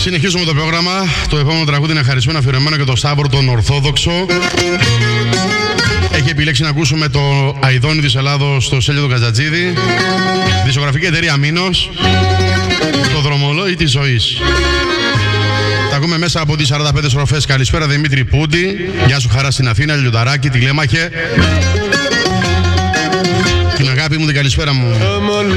Συνεχίζουμε το πρόγραμμα. Το επόμενο τραγούδι είναι χαρισμένο, αφιερωμένο και το Σταύρο τον Ορθόδοξο. Έχει επιλέξει να ακούσουμε το Αηδόνι της Ελλάδος στο Στέλιο του Κατζατζίδη. Δισκογραφική εταιρεία Μήνος. Το δρομολόι της ζωής. Τα ακούμε μέσα από τις 45 στροφές. Καλησπέρα Δημήτρη Πούντι. Γεια σου χαρά στην Αθήνα, Λιονταράκη, Τηλέμαχε. Την αγάπη μου, την καλησπέρα μου.